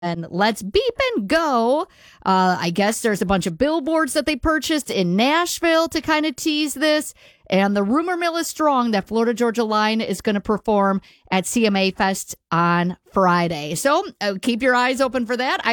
And let's beep and go. I guess there's a bunch of billboards that they purchased in Nashville to kind of tease this. And the rumor mill is strong that Florida Georgia Line is going to perform at CMA Fest on Friday. So keep your eyes open for that.